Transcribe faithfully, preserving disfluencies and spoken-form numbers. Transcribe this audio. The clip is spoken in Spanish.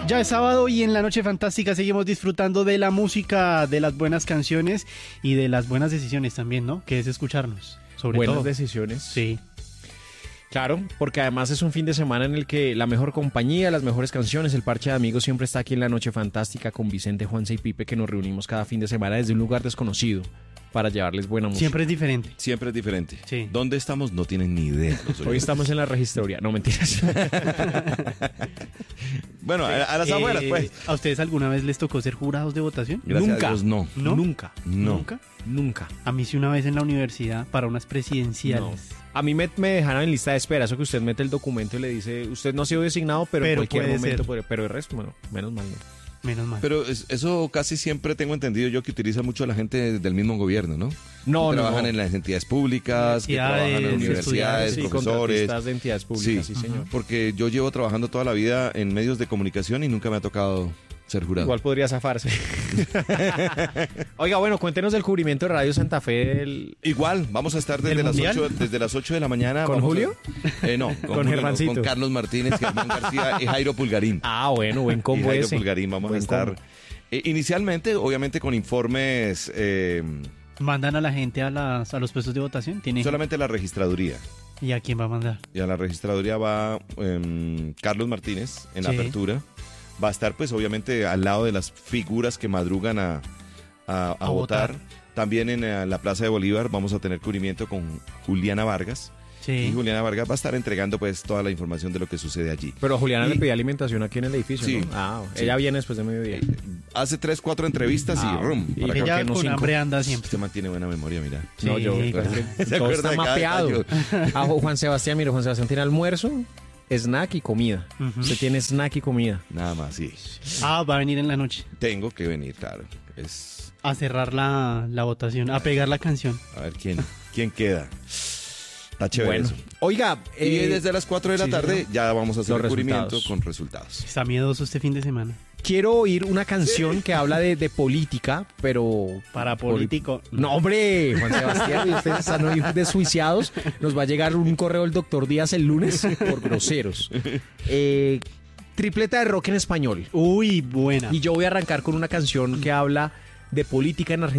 Ya es sábado y en la Noche Fantástica seguimos disfrutando de la música, de las buenas canciones y de las buenas decisiones también, ¿no? Que es escucharnos, sobre buenas todo. decisiones. Sí. Claro, porque además es un fin de semana en el que la mejor compañía, las mejores canciones, el parche de amigos siempre está aquí en la Noche Fantástica con Vicente, Juanse y Pipe, que nos reunimos cada fin de semana desde un lugar desconocido para llevarles buena música. Siempre es diferente. Siempre es diferente. Sí. ¿Dónde estamos? No tienen ni idea. Hoy estamos en la registraduría, no mentiras. Bueno, a, a las Eh, afueras, pues. ¿A ustedes alguna vez les tocó ser jurados de votación? Gracias nunca. a Dios, no. ¿No? Nunca. No. ¿Nunca? Nunca. A mí sí una vez en la universidad para unas presidenciales. No. A mí me, me dejaron en lista de espera, eso que usted mete el documento y le dice, usted no ha sido designado, pero, Pero en cualquier puede momento ser. puede. Pero el resto, bueno, menos mal no. Menos mal. Pero es- eso casi siempre tengo entendido yo que utiliza mucho la gente del mismo gobierno, ¿no? No, que no, trabajan no. en las entidades públicas, que Universidades, trabajan en universidades, Sí, profesores. contratistas de entidades públicas, sí, señor. Porque yo llevo trabajando toda la vida en medios de comunicación y nunca me ha tocado ser jurado. Igual podría zafarse. Oiga, bueno, cuéntenos del cubrimiento de Radio Santa Fe del... Igual, vamos a estar desde ¿Del las Mundial? ocho, desde las ocho de la mañana. ¿Con vamos a- Julio? Eh, no, con, Con Julio no, Germancito. con Carlos Martínez, Germán García y Jairo Pulgarín. Ah, bueno, buen y combo Jairo ese. Pulgarín vamos Buen a estar. combo. eh, inicialmente, obviamente, con informes, eh, ¿Mandan a la gente a, las, a los puestos de votación? ¿Tiene... solamente a la registraduría. ¿Y a quién va a mandar? Y a la registraduría va em, Carlos Martínez en la Sí. apertura. Va a estar, pues, obviamente, al lado de las figuras que madrugan a, a- a A votar. votar. También en eh, la Plaza de Bolívar vamos a tener cubrimiento con Juliana Vargas. Y Sí. Juliana Vargas va a estar entregando, pues, toda la información de lo que sucede allí. Pero a Juliana Y- le pedí alimentación aquí en el edificio, Sí. ¿no? Ah, Sí. ella viene después de mediodía. Hace tres, cuatro entrevistas Ah, y rum. y para que- ¿por Ella qué no con cinco? hambre anda siempre. Usted mantiene buena memoria, mira. Sí, No, yo, claro. Se todo acuerda está de cada mapeado. detalle. Ah, Juan Sebastián, mire, Juan Sebastián tiene almuerzo, snack y comida. Ujú. Usted tiene snack y comida. Nada más, sí. Ah, va a venir en la noche Tengo que venir, claro. Es... a cerrar la, la votación, a pegar la canción. A ver, ¿quién, quién queda? Está chévere Bueno, eso. oiga, Y eh, desde las cuatro de la sí, tarde señor. ya vamos a hacer Los el cubrimiento resultados. con resultados. Está miedoso este fin de semana. quiero oír una canción que habla de, de política, pero... Para político. No, hombre, Juan Sebastián, y ustedes están hoy desjuiciados. Nos va a llegar un correo del doctor Díaz el lunes por groseros. Eh, tripleta de rock en español. Uy, buena. Y yo voy a arrancar con una canción que habla de política en Argentina.